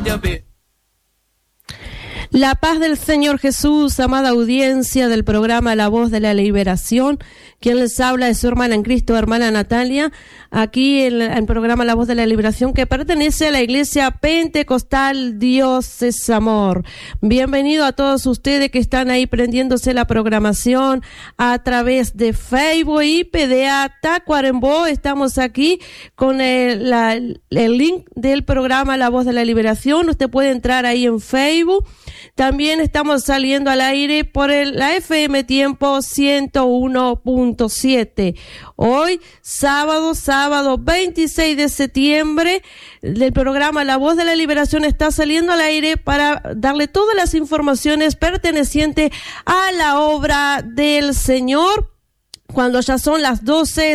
La paz del Señor Jesús, amada audiencia del programa La Voz de la Liberación. Quien les habla es su hermana en Cristo, hermana Natalia, aquí en el programa La Voz de la Liberación, que pertenece a la Iglesia Pentecostal Dios es Amor. Bienvenido a todos ustedes que están ahí prendiéndose la programación a través de Facebook y PDA Tacuarembó. Estamos aquí con el link del programa La Voz de la Liberación. Usted puede entrar ahí en Facebook. También estamos saliendo al aire por la FM Tiempo 101.7. Hoy, sábado 26 de septiembre, el programa La Voz de la Liberación está saliendo al aire para darle todas las informaciones pertenecientes a la obra del Señor. Cuando ya son las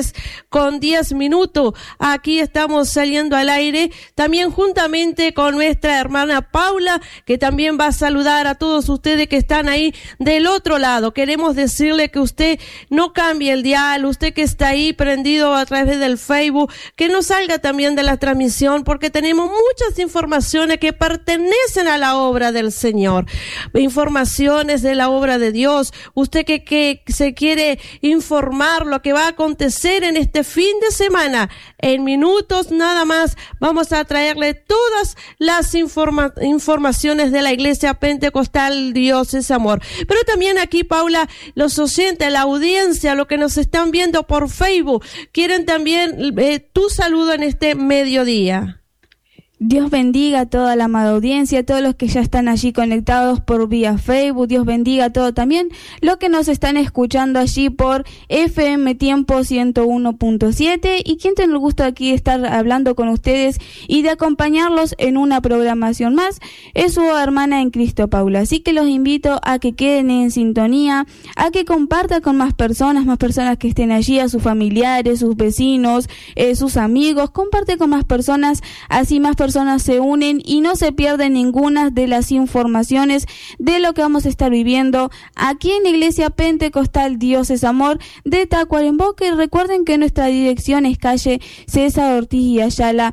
12:10, aquí estamos saliendo al aire, también juntamente con nuestra hermana Paula, que también va a saludar a todos ustedes que están ahí del otro lado. Queremos decirle que usted no cambie el dial, usted que está ahí prendido a través del Facebook, que no salga también de la transmisión, porque tenemos muchas informaciones que pertenecen a la obra del Señor, informaciones de la obra de Dios. Usted que se quiere informar lo que va a acontecer en este fin de semana, en minutos nada más vamos a traerle todas las informaciones de la Iglesia Pentecostal Dios es Amor. Pero también aquí, Paula, los oyentes, la audiencia, lo que nos están viendo por Facebook, quieren también tu saludo en este mediodía. Dios bendiga a toda la amada audiencia, a todos los que ya están allí conectados por vía Facebook. Dios bendiga a todos también los que nos están escuchando allí por FM Tiempo 101.7. Y quien tiene el gusto aquí de estar hablando con ustedes y de acompañarlos en una programación más es su hermana en Cristo, Paula. Así que los invito a que queden en sintonía, a que compartan con más personas que estén allí, a sus familiares, sus vecinos, sus amigos. Comparte con más personas, así más personas se unen y no se pierden ninguna de las informaciones de lo que vamos a estar viviendo aquí en la Iglesia Pentecostal Dios es Amor de Tacuarembó. Que recuerden que nuestra dirección es calle César Ortiz y Ayala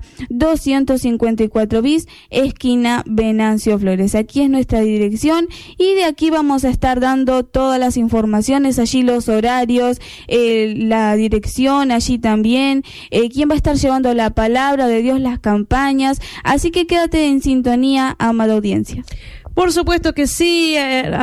254 bis, esquina Venancio Flores. Aquí es nuestra dirección y de aquí vamos a estar dando todas las informaciones, allí los horarios, la dirección, allí también quién va a estar llevando la palabra de Dios, las campañas. Así que quédate en sintonía, amada audiencia. Por supuesto que sí,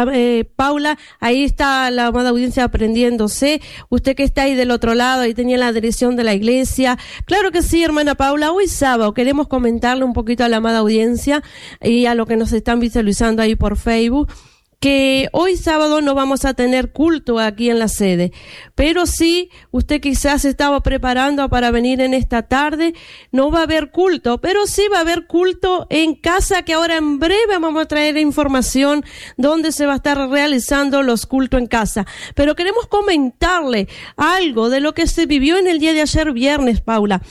Paula, ahí está la amada audiencia aprendiéndose. Usted que está ahí del otro lado, ahí tenía la dirección de la iglesia. Claro que sí, hermana Paula, hoy sábado queremos comentarle un poquito a la amada audiencia y a lo que nos están visualizando ahí por Facebook, que hoy sábado no vamos a tener culto aquí en la sede, pero sí, usted quizás estaba preparando para venir en esta tarde, no va a haber culto, pero sí va a haber culto en casa, que ahora en breve vamos a traer información donde se va a estar realizando los cultos en casa. Pero queremos comentarle algo de lo que se vivió en el día de ayer viernes, Paula.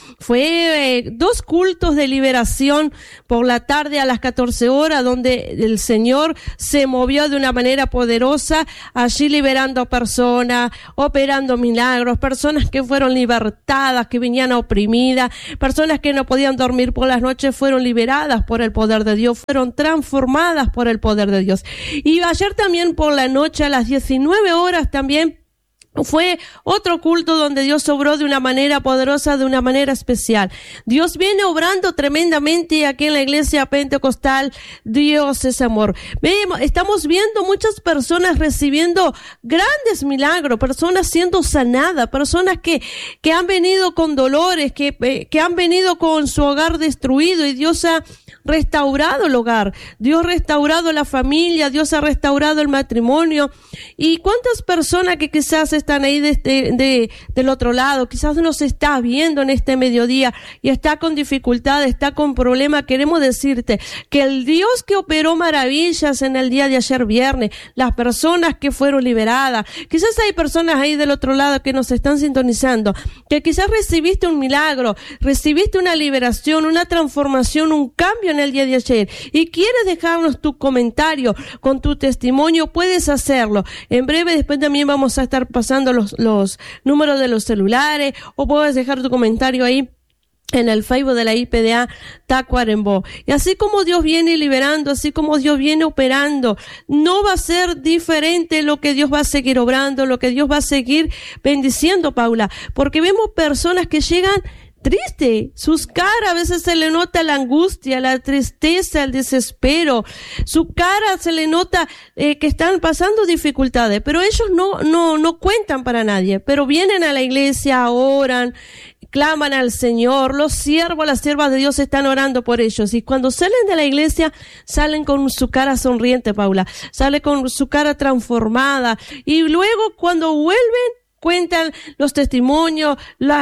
Fue 2 cultos de liberación por la tarde a las 14 horas, donde el Señor se movió de una manera poderosa, allí liberando personas, operando milagros, personas que fueron libertadas, que venían oprimidas, personas que no podían dormir por las noches fueron liberadas por el poder de Dios, fueron transformadas por el poder de Dios. Y ayer también por la noche a las 19 horas también fue otro culto donde Dios obró de una manera poderosa, de una manera especial. Dios viene obrando tremendamente aquí en la Iglesia Pentecostal Dios es Amor. Estamos viendo muchas personas recibiendo grandes milagros, personas siendo sanadas, personas que han venido con dolores, que han venido con su hogar destruido, y Dios ha restaurado el hogar, Dios ha restaurado la familia, Dios ha restaurado el matrimonio. Y cuántas personas que quizás están ahí del otro lado, quizás nos está viendo en este mediodía y está con dificultades, está con problemas. Queremos decirte que el Dios que operó maravillas en el día de ayer viernes, las personas que fueron liberadas, quizás hay personas ahí del otro lado que nos están sintonizando, que quizás recibiste un milagro, recibiste una liberación, una transformación, un cambio en el día de ayer y quieres dejarnos tu comentario con tu testimonio, puedes hacerlo. En breve después también vamos a estar pasando los números de los celulares, o puedes dejar tu comentario ahí en el Facebook de la IPDA Tacuarembó. Y así como Dios viene liberando, así como Dios viene operando, no va a ser diferente lo que Dios va a seguir obrando, lo que Dios va a seguir bendiciendo, Paula, porque vemos personas que llegan triste, sus caras a veces se le nota la angustia, la tristeza, el desespero, su cara se le nota que están pasando dificultades, pero ellos no cuentan para nadie, pero vienen a la iglesia, oran, claman al Señor, los siervos, las siervas de Dios están orando por ellos, y cuando salen de la iglesia, salen con su cara sonriente, Paula, salen con su cara transformada, y luego cuando vuelven, cuentan los testimonios,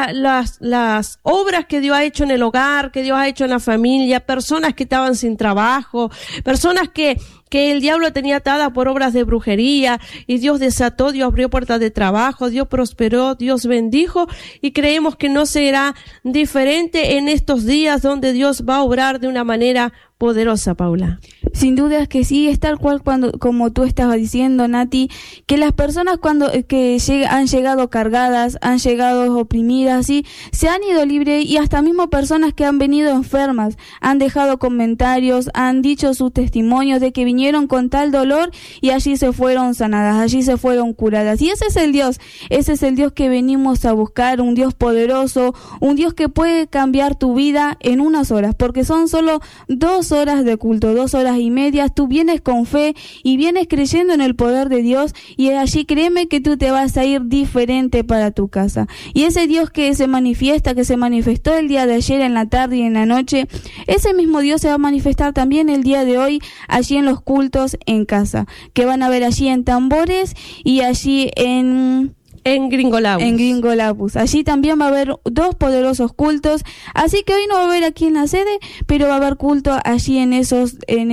las obras que Dios ha hecho en el hogar, que Dios ha hecho en la familia, personas que estaban sin trabajo, personas que el diablo tenía atada por obras de brujería, y Dios desató, Dios abrió puertas de trabajo, Dios prosperó, Dios bendijo, y creemos que no será diferente en estos días donde Dios va a obrar de una manera poderosa, Paula. Sin duda es que sí, es tal cual como tú estabas diciendo, Nati, que las personas han llegado cargadas, han llegado oprimidas, ¿sí? Se han ido libres, y hasta mismo personas que han venido enfermas, han dejado comentarios, han dicho sus testimonios de que vinieron con tal dolor y allí se fueron sanadas, allí se fueron curadas. Y ese es el Dios que venimos a buscar, un Dios poderoso, un Dios que puede cambiar tu vida en unas horas, porque son solo 2 horas de culto, 2 horas y media. Tú vienes con fe y vienes creyendo en el poder de Dios, y allí créeme que tú te vas a ir diferente para tu casa. Y ese Dios que se manifestó el día de ayer en la tarde y en la noche, ese mismo Dios se va a manifestar también el día de hoy allí en los cultos en casa, que van a ver allí en Tambores y allí en Gringolabus. Allí también va a haber 2 poderosos cultos, así que hoy no va a haber aquí en la sede, pero va a haber culto allí en esas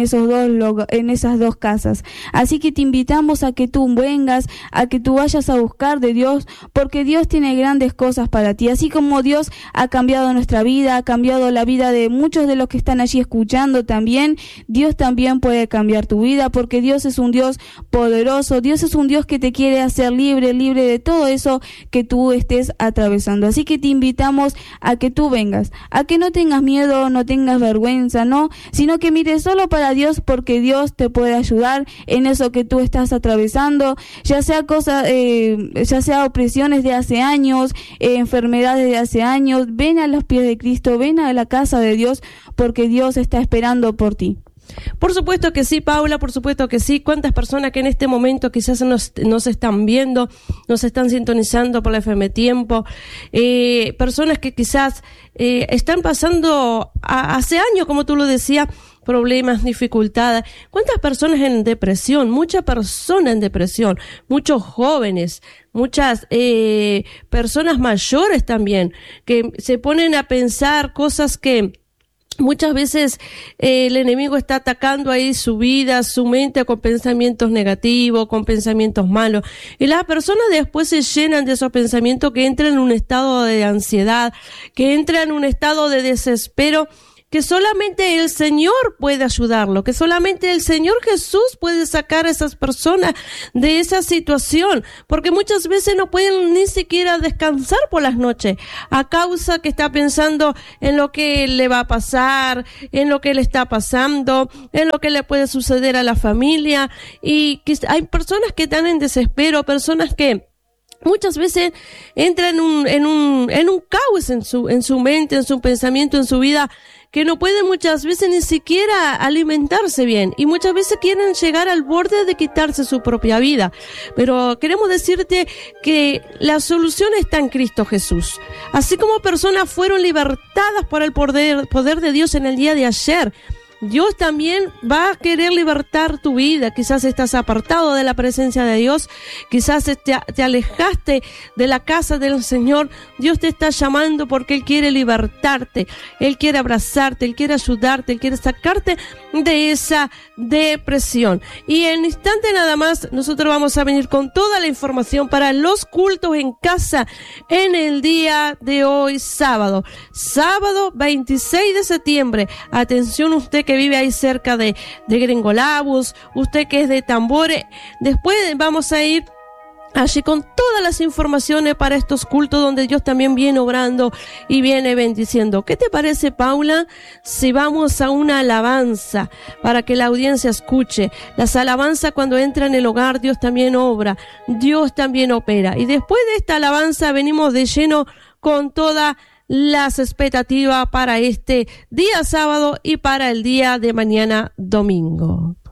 2 casas. Así que te invitamos a que tú vengas, a que tú vayas a buscar de Dios, porque Dios tiene grandes cosas para ti. Así como Dios ha cambiado nuestra vida, ha cambiado la vida de muchos de los que están allí escuchando también, Dios también puede cambiar tu vida, porque Dios es un Dios poderoso, Dios es un Dios que te quiere hacer libre de todo eso que tú estés atravesando. Así que te invitamos a que tú vengas, a que no tengas miedo, no tengas vergüenza, no, sino que mires solo para Dios, porque Dios te puede ayudar en eso que tú estás atravesando, ya sea opresiones de hace años, enfermedades de hace años. Ven a los pies de Cristo, ven a la casa de Dios, porque Dios está esperando por ti. Por supuesto que sí, Paula, por supuesto que sí. ¿Cuántas personas que en este momento quizás nos están viendo, nos están sintonizando por la FM Tiempo? Personas que quizás están pasando hace años, como tú lo decías, problemas, dificultades. ¿Cuántas personas en depresión? Muchas personas en depresión, muchos jóvenes, muchas personas mayores también, que se ponen a pensar cosas que muchas veces el enemigo está atacando ahí su vida, su mente, con pensamientos negativos, con pensamientos malos. Y las personas después se llenan de esos pensamientos, que entran en un estado de ansiedad, que entran en un estado de desespero, que solamente el Señor puede ayudarlo, que solamente el Señor Jesús puede sacar a esas personas de esa situación, porque muchas veces no pueden ni siquiera descansar por las noches, a causa que está pensando en lo que le va a pasar, en lo que le está pasando, en lo que le puede suceder a la familia. Y que hay personas que están en desespero, personas que muchas veces entran en un caos en su mente, en su pensamiento, en su vida, que no pueden muchas veces ni siquiera alimentarse bien, y muchas veces quieren llegar al borde de quitarse su propia vida. Pero queremos decirte que la solución está en Cristo Jesús. Así como personas fueron libertadas por el poder de Dios en el día de ayer, Dios también va a querer libertar tu vida. Quizás estás apartado de la presencia de Dios, quizás te alejaste de la casa del Señor. Dios te está llamando porque Él quiere libertarte, Él quiere abrazarte, Él quiere ayudarte, Él quiere sacarte de esa depresión. Y en instante nada más nosotros vamos a venir con toda la información para los cultos en casa en el día de hoy, sábado 26 de septiembre. Atención, usted que vive ahí cerca de Gringolabus, usted que es de Tambores. Después vamos a ir allí con todas las informaciones para estos cultos donde Dios también viene obrando y viene bendiciendo. ¿Qué te parece, Paula, si vamos a una alabanza para que la audiencia escuche? Las alabanzas, cuando entra en el hogar, Dios también obra, Dios también opera. Y después de esta alabanza venimos de lleno con todas las expectativas para este día sábado y para el día de mañana domingo.